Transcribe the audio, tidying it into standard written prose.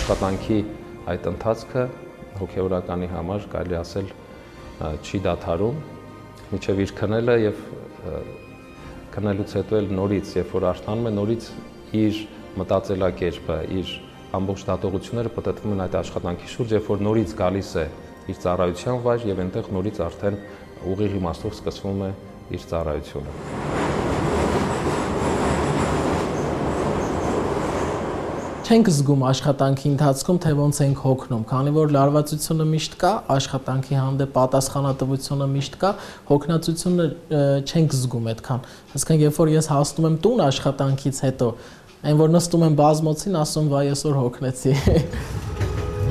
աշխատանքի այդ ընթացքը հոգևորականի համար կարելի ասել չի դադարում, մինչև իր քնելը եւ քնելուց հետո էլ նորից, երբ որ արթնանում է, նորից իր մտածելակերպը, իր ամբողջ դատողությունները պատտվում են այդ աշխատանքի շուրջ, երբ որ նորից գալիս է իր ծառայության վայր եւ այնտեղ նորից արդեն ուղիղ իմաստով սկսվում է իր ծառայությունը։ Չենք զգում աշխատանքի ընթացքում, թե ոնց ենք հոգնում, քանի որ լարվածությունը միշտ կա, աշխատանքի հանդեպ պատասխանատվությունը միշտ կա, հոգնածությունը չենք զգում այդքան։ Այսինքն, երբ որ ես հասնում եմ տուն աշխատանքից հետո, այն որ նստում եմ բազմոցին, ասում վայ, այսօր հոգնեցի։